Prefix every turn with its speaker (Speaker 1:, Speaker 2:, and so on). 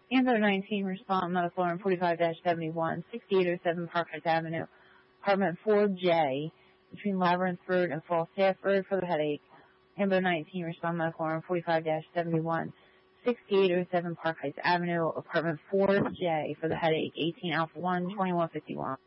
Speaker 1: Ambler 19, respond medical alarm 45-71, 6807 Parkhurst Avenue, apartment 4J, between Labyrinth Road and Falstaff Road for the headache. Ambler 19, respond medical alarm 45-71, 6807 Park Heights Avenue, apartment 4J for the headache, 18 Alpha 1, 2151.